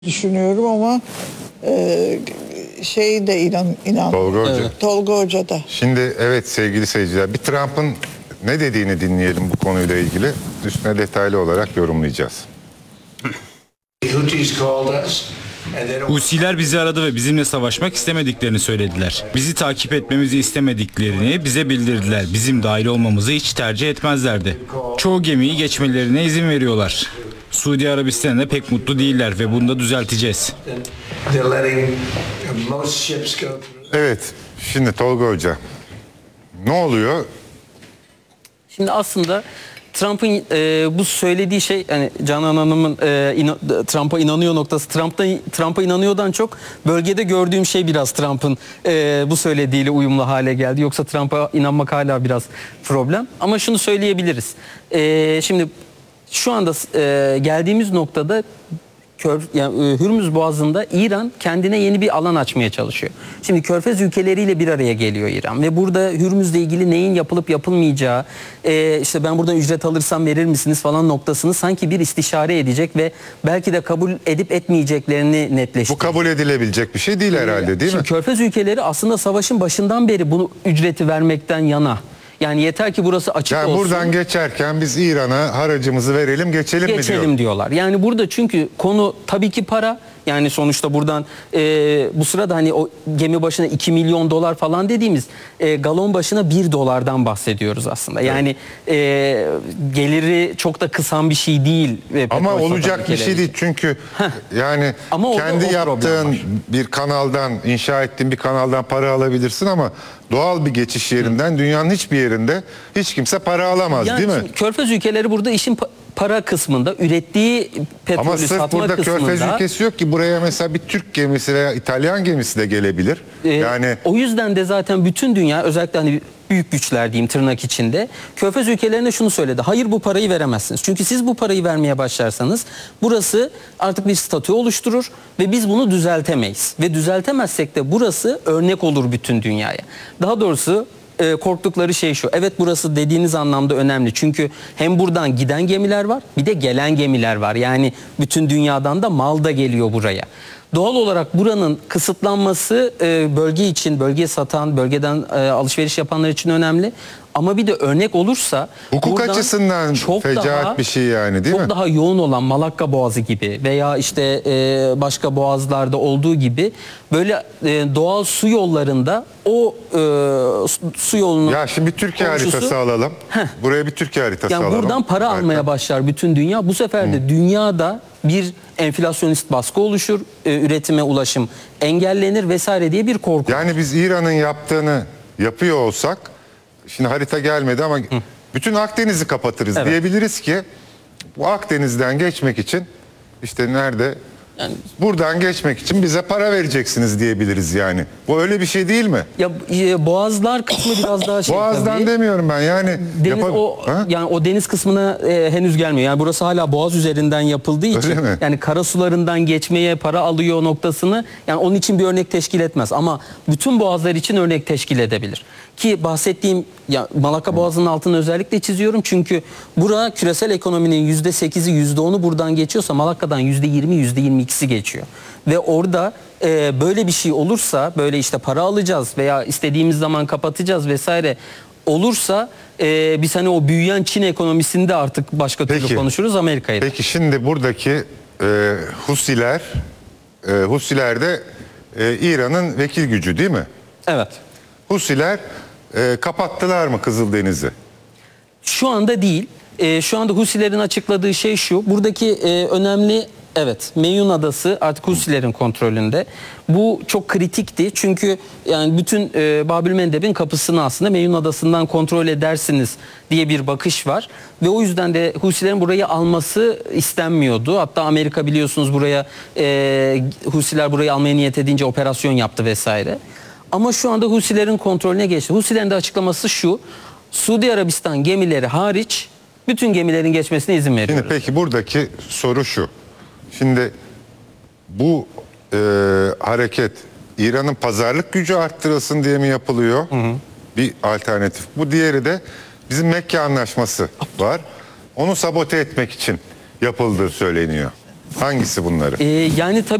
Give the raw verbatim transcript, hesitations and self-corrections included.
düşünüyorum ama e, şey de inan, inan Tolga Hoca. Evet. Tolga Hoca da. Şimdi evet sevgili seyirciler, bir Trump'ın ne dediğini dinleyelim bu konuyla ilgili. Üstüne detaylı olarak yorumlayacağız. Husiler bizi aradı ve bizimle savaşmak istemediklerini söylediler. Bizi takip etmemizi istemediklerini bize bildirdiler. Bizim dahil olmamızı hiç tercih etmezlerdi. Çoğu gemiyi geçmelerine izin veriyorlar. Suudi Arabistan'da pek mutlu değiller ve bunu da düzelteceğiz. Evet, şimdi Tolga Hoca, ne oluyor? Şimdi aslında Trump'ın e, bu söylediği şey, yani Canan Hanım'ın e, ina, Trump'a inanıyor noktası, Trump'ta Trump'a inanıyordan çok bölgede gördüğüm şey biraz Trump'ın e, bu söylediğiyle uyumlu hale geldi. Yoksa Trump'a inanmak hala biraz problem. Ama şunu söyleyebiliriz. E, şimdi şu anda e, geldiğimiz noktada Kör, yani, e, Hürmüz Boğazı'nda İran kendine yeni bir alan açmaya çalışıyor. Şimdi Körfez ülkeleriyle bir araya geliyor İran ve burada Hürmüz'le ilgili neyin yapılıp yapılmayacağı, e, işte ben buradan ücret alırsam verir misiniz falan noktasını sanki bir istişare edecek ve belki de kabul edip etmeyeceklerini netleştirecek. Bu kabul edilebilecek bir şey değil herhalde, değil Şimdi mi? Körfez ülkeleri aslında savaşın başından beri bu ücreti vermekten yana. Yani yeter ki burası açık yani olsun. buradan geçerken biz İran'a haracımızı verelim, geçelim, geçelim mi diyor? diyorlar. Yani burada çünkü konu tabii ki para. Yani sonuçta buradan e, bu sırada hani o gemi başına iki milyon dolar falan dediğimiz e, galon başına bir dolardan bahsediyoruz aslında. Yani e, geliri çok da kısan bir şey değil. E, Ama petrol olacak satan bir şey değil çünkü yani Ama orada kendi o problem yaptığın var. bir kanaldan, inşa ettiğin bir kanaldan para alabilirsin ama doğal bir geçiş yerinden dünyanın hiçbir yerinde hiç kimse para alamaz, Yani değil mi? şimdi Körfez ülkeleri burada işin pa- para kısmında, ürettiği petrolü Ama sırf satma burada kısmında. Körfez ülkesi yok ki, buraya mesela bir Türk gemisi veya İtalyan gemisi de gelebilir. Ee, yani o yüzden de zaten bütün dünya, özellikle hani büyük güçler diyeyim tırnak içinde, Körfez ülkelerine şunu söyledi: hayır, bu parayı veremezsiniz. Çünkü siz bu parayı vermeye başlarsanız burası artık bir statü oluşturur ve biz bunu düzeltemeyiz. Ve düzeltemezsek de burası örnek olur bütün dünyaya. Daha doğrusu e, korktukları şey şu: evet, burası dediğiniz anlamda önemli. Çünkü hem buradan giden gemiler var, bir de gelen gemiler var. Yani bütün dünyadan da mal da geliyor buraya. Doğal olarak buranın kısıtlanması e, bölge için, bölgeye satan, bölgeden e, alışveriş yapanlar için önemli. Ama bir de örnek olursa hukuk buradan açısından çok fecaat daha, bir şey yani, değil çok mi? daha yoğun olan Malakka Boğazı gibi veya işte e, başka boğazlarda olduğu gibi böyle e, doğal su yollarında o e, su yolunun Ya şimdi bir Türkiye komşusu, haritası alalım. Heh. Buraya bir Türkiye haritası yani alalım. buradan para Harika. almaya başlar bütün dünya. Bu sefer de dünyada bir enflasyonist baskı oluşur, e, üretime ulaşım engellenir vesaire diye bir korku. Yani biz İran'ın yaptığını yapıyor olsak, şimdi harita gelmedi ama bütün Akdeniz'i kapatırız, Evet. diyebiliriz ki bu Akdeniz'den geçmek için işte nerede? Yani- Buradan geçmek için bize para vereceksiniz diyebiliriz yani. Bu öyle bir şey değil mi? Ya e, boğazlar kısmı biraz daha şey Boğaz'dan tabii. demiyorum ben yani. Deniz yapa- o Ha? yani o deniz kısmına e, henüz gelmiyor. Yani burası hala boğaz üzerinden yapıldığı için Öyle mi? yani kara sularından geçmeye para alıyor noktasını, yani onun için bir örnek teşkil etmez ama bütün boğazlar için örnek teşkil edebilir. Ki bahsettiğim ya Malakka Boğazı'nın altını özellikle çiziyorum çünkü bura küresel ekonominin yüzde sekizi yüzde onu buradan geçiyorsa Malakka'dan yüzde yirmi yüzde yirmi ikisi geçiyor. Ve orada e, böyle bir şey olursa, böyle işte para alacağız veya istediğimiz zaman kapatacağız vesaire olursa e, biz hani o büyüyen Çin ekonomisinde artık başka türlü Peki. konuşuruz, Amerika'yı. Peki şimdi buradaki e, Husiler, e, Husiler de e, İran'ın vekil gücü değil mi? Evet. Husiler e, kapattılar mı Kızıldeniz'i? Şu anda değil. E, şu anda Husilerin açıkladığı şey şu: buradaki e, önemli, evet, Meyun Adası artık Husilerin kontrolünde. Bu çok kritikti çünkü yani bütün e, Babül Mendeb'in kapısını aslında Meyun Adası'ndan kontrol edersiniz diye bir bakış var. Ve o yüzden de Husilerin burayı alması istenmiyordu. Hatta Amerika biliyorsunuz buraya e, Husiler burayı almaya niyet edince operasyon yaptı vesaire. Ama şu anda Husilerin kontrolüne geçti. Husilerin de açıklaması şu: Suudi Arabistan gemileri hariç bütün gemilerin geçmesine izin veriyoruz. Şimdi peki buradaki soru şu. Şimdi bu e, hareket İran'ın pazarlık gücü arttırılsın diye mi yapılıyor? Hı hı. Bir alternatif. Bu diğeri de bizim Mekke Anlaşması var. Onu sabote etmek için yapıldığı söyleniyor. Hangisi bunları? Ee, yani tabii